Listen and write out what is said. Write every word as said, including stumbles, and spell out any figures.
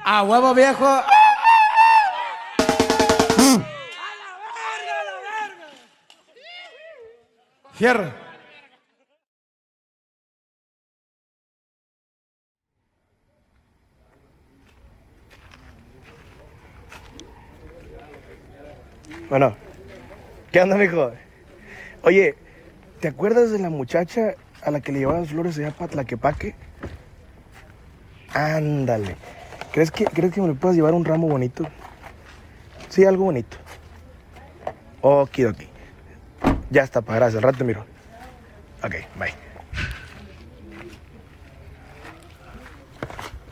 A huevo, viejo. Fierro. Bueno, ¿qué onda, mijo? Oye, ¿te acuerdas de la muchacha a la que le llevaban flores allá para Tlaquepaque? Ándale. ¿Crees que, ¿Crees que me le puedas llevar un ramo bonito? Sí, algo bonito. Okidoki. Ya está, pa, gracias. Al rato te miro. Ok, bye.